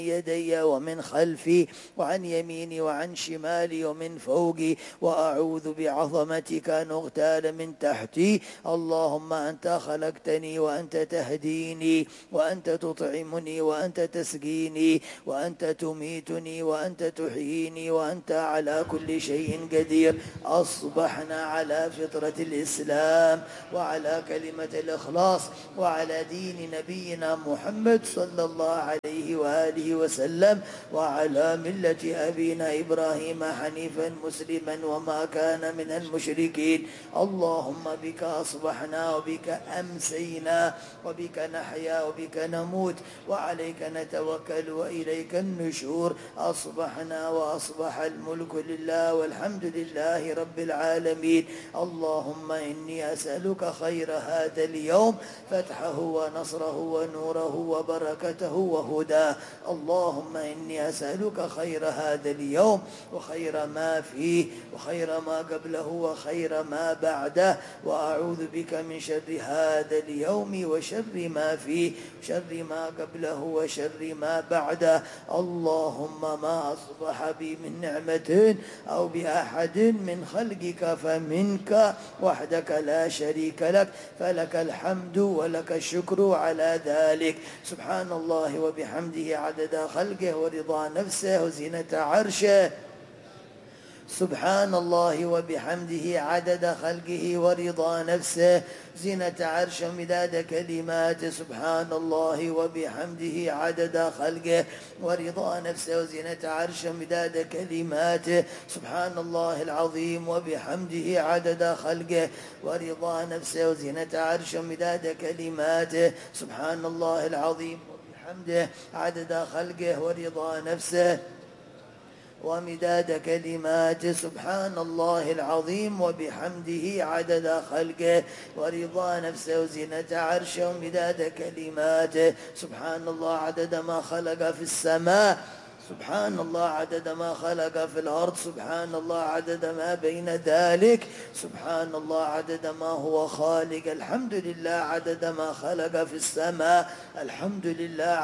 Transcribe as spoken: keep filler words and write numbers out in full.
يدي ومن خلفي وعن يميني وعن شمالي ومن فوقي، وأعوذ بعظمتك أن أغتال من تحتي. اللهم أنت خلقتني وأنت تهديني وأنت تطعمني وأنت تسقيني وأنت تميتني وأنت تحييني وأنت على كل شيء قدير. أصبحنا على فطرة الإسلام وعلى كلمة الإخلاص وعلى دين نبينا محمد صلى الله عليه وآله وسلم وعلى ملة أبينا إبراهيم حنيفا مسلما وما كان من المشركين. اللهم بك أصبحنا وبك أمسينا وبك نحيا وبك نموت وعليك نتوكل وإليك النشور. أصبحنا وأصبح الملك لله والحمد لله رب العالمين. اللهم إني أسألك خير هذا اليوم، فتحه ونصره ونوره وبركته وهداه. اللهم إني أسألك خير هذا اليوم وخير ما فيه وخير ما قبله وخير ما بعده، وأعوذ بك من شر هذا اليوم وشر ما فيه وشر ما قبله وشر ما بعده. اللهم ما أصبح بي من نعمة أو بأحد من خلقك فمنك وحدك لا شريك لك، فلك الحمد ولك الشكر على ذلك. سبحان الله وبحمده عدد خلقه ورضا نفسه وزينة عرشه. سبحان الله وبحمده عدد خلقه ورضا نفسه زينة عرش مداد كلماته. سبحان الله وبحمده عدد خلقه ورضا نفسه وزينة عرش مداد كلماته. سبحان الله العظيم وبحمده عدد خلقه ورضا نفسه وزينة عرش مداد كلماته. سبحان الله العظيم وبحمده عدد خلقه ورضا نفسه ومداد كلماته. سبحان الله العظيم وبحمده عدد خلقه ورضا نفسه وزينة عرشه ومداد كلماته. سبحان الله عدد ما خلق في السماء، سبحان الله عدد ما خلق في الأرض، سبحان الله عدد ما بين ذلك، سبحان الله عدد ما هو خالق. الحمد لله عدد ما خلق في السماء، الحمد لله